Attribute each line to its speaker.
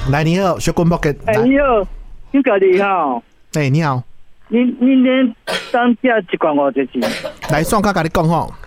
Speaker 1: 来，你好，小滚波给。
Speaker 2: 你好，你家己好。
Speaker 1: 你好。
Speaker 2: 你连当家一罐50钱。
Speaker 1: 来，算卡跟你讲吼。